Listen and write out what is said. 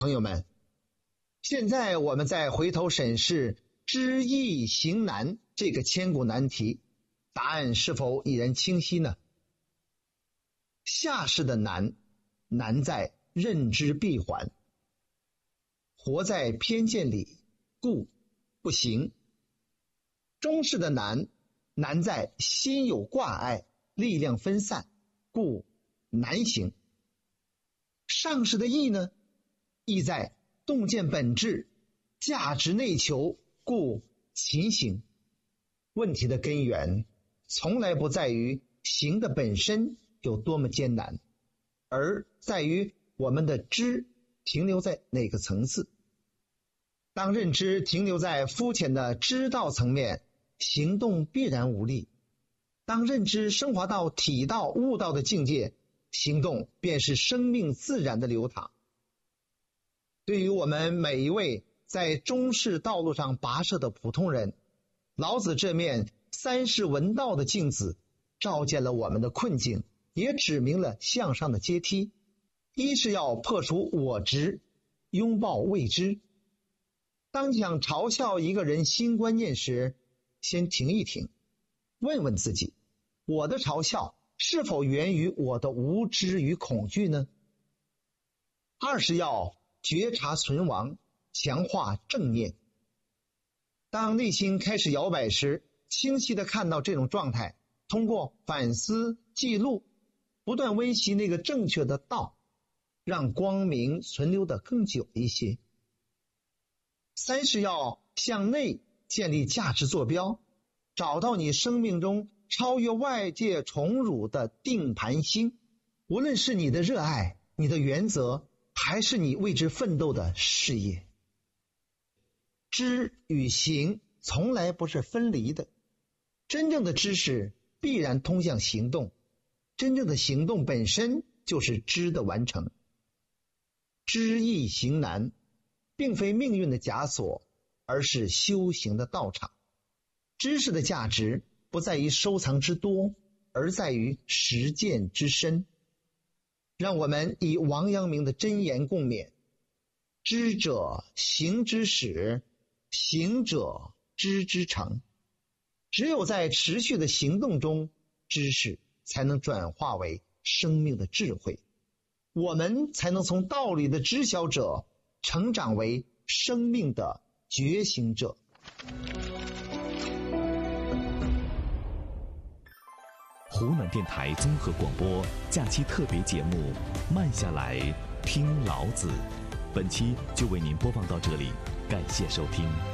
朋友们，现在我们再回头审视知易行难这个千古难题，答案是否已然清晰呢？下士的难，难在认知闭环，活在偏见里，故不行。中士的难，难在心有挂碍，力量分散，故难行。上士的易呢，易在洞见本质，价值内求，故勤行。问题的根源从来不在于行的本身有多么艰难，而在于我们的知停留在哪个层次。当认知停留在肤浅的知道层面，行动必然无力；当认知升华到体道悟道的境界，行动便是生命自然的流淌。对于我们每一位在中士道路上跋涉的普通人，老子这面三世闻道的镜子照见了我们的困境，也指明了向上的阶梯。一是要破除我执，拥抱未知。当你想嘲笑一个人新观念时，先停一停，问问自己，我的嘲笑是否源于我的无知与恐惧呢？二是要觉察存亡，强化正念。当内心开始摇摆时，清晰地看到这种状态，通过反思记录，不断温习那个正确的道，让光明存留得更久一些。三是要向内建立价值坐标，找到你生命中超越外界宠辱的定盘星，无论是你的热爱、你的原则，还是你为之奋斗的事业。知与行从来不是分离的，真正的知识必然通向行动，真正的行动本身就是知的完成。知易行难，并非命运的枷锁，而是修行的道场。知识的价值不在于收藏之多，而在于实践之深。让我们以王阳明的箴言共勉：知者行之始，行者知之成。只有在持续的行动中，知识才能转化为生命的智慧，我们才能从道理的知晓者成长为生命的觉醒者。 湖南电台综合广播假期特别节目《慢下来听老子》，本期就为您播放到这里，感谢收听。